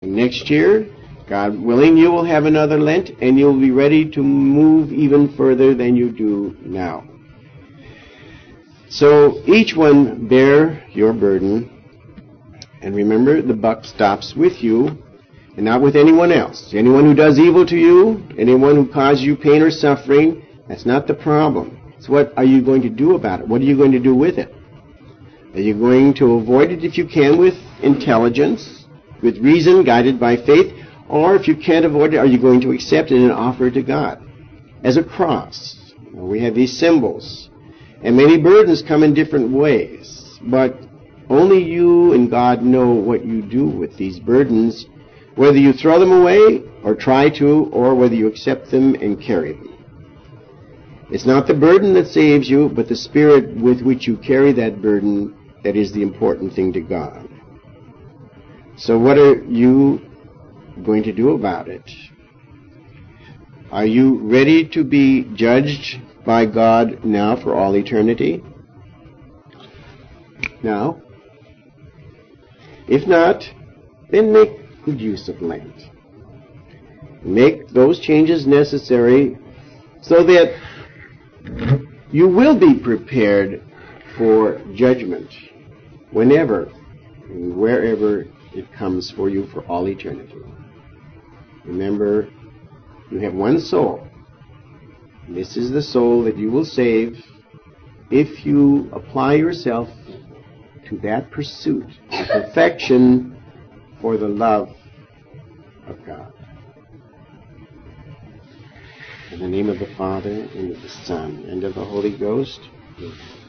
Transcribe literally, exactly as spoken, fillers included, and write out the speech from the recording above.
next year, God willing, you will have another Lent, and you'll be ready to move even further than you do now. So each one bear your burden, and remember, the buck stops with you and not with anyone else. Anyone who does evil to you, anyone who causes you pain or suffering, that's not the problem. It's what are you going to do about it? What are you going to do with it? Are you going to avoid it if you can with intelligence, with reason, guided by faith? Or if you can't avoid it, are you going to accept it and offer it to God as a cross? We have these symbols. And many burdens come in different ways. But only you and God know what you do with these burdens, whether you throw them away or try to, or whether you accept them and carry them. It's not the burden that saves you, but the spirit with which you carry that burden that is the important thing to God. So what are you going to do about it? Are you ready to be judged by God now for all eternity? Now? If not, then make good use of Lent. Make those changes necessary so that you will be prepared for judgment whenever and wherever it comes for you for all eternity. Remember, you have one soul. This is the soul that you will save if you apply yourself to that pursuit of perfection for the love of God. In the name of the Father, and of the Son, and of the Holy Ghost. Amen.